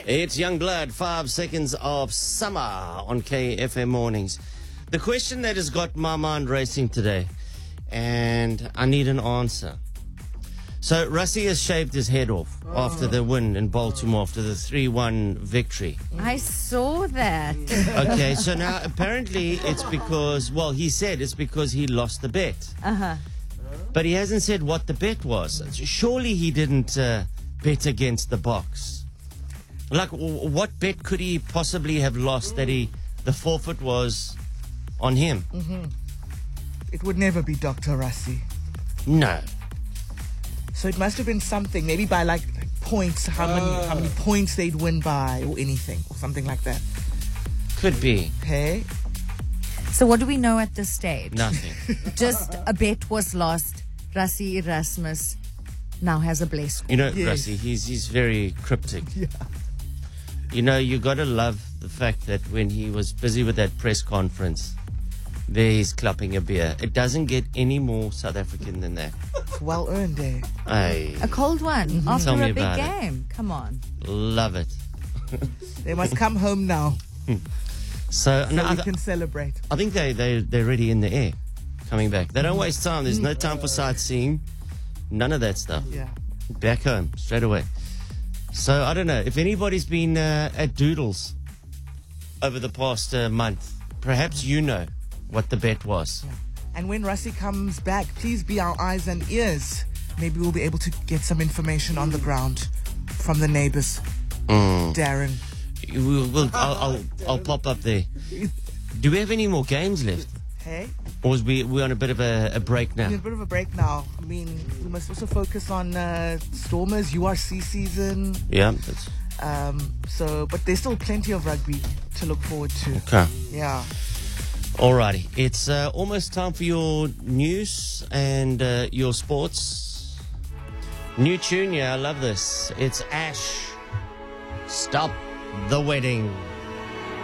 It's Youngblood, 5 seconds of summer on KFM Mornings. The question that has got my mind racing today, and I need an answer. So, Rassie has shaved his head off after the win in Baltimore, after the 3-1 victory. I saw that. Okay, so now apparently it's because, well, he said it's because he lost the bet. But he hasn't said what the bet was. Surely he didn't bet against the box. Like, what bet could he possibly have lost that the forfeit was on him? It would never be Dr. Rassie. No. So it must have been something, maybe by like points, how many points they'd win by or anything, or something like that. Could be. Okay? So what do we know at this stage? Nothing. Just a bet was lost. Rassie Erasmus now has a blessed. You know, Yes. Rassie, he's very cryptic. Yeah. You know, you got to love the fact that when he was busy with that press conference, there he's clapping a beer. It doesn't get any more South African than that. It's well earned, eh? I A cold one after Tell me a big about it. game. Come on. love it. They must come home now So, so no, we can celebrate. I think they're already in the air, coming back. They don't waste time. There's no time for sightseeing. None of that stuff. Yeah. Back home, straight away. So, I don't know. If anybody's been at Doodles over the past month, perhaps you know what the bet was. And when Rassie comes back, please be our eyes and ears. Maybe we'll be able to get some information on the ground from the neighbors. Darren. I'll pop up there. Do we have any more games left? Hey? Or is we're on a bit of a break now? We're in a bit of a break now. I mean, we must also focus on Stormers, URC season. Yeah. But there's still plenty of rugby to look forward to. Okay. Yeah. Alrighty. It's almost time for your news and your sports. New tune, yeah, I love this. It's Ash. Stop the wedding.